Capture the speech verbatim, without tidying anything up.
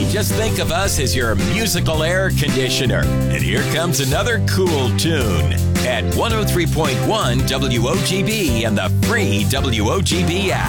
Just think of us as your musical air conditioner. And here comes another cool tune at one oh three point one W O G B and the free W O G B app.